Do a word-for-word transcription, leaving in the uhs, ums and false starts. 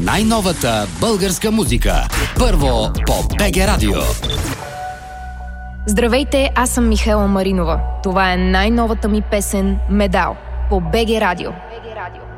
най-новата българска музика. Първо по БГ Радио. Здравейте, аз съм Михела Маринова. Това е най-новата ми песен «Медал» по БГ Радио. БГ Радио.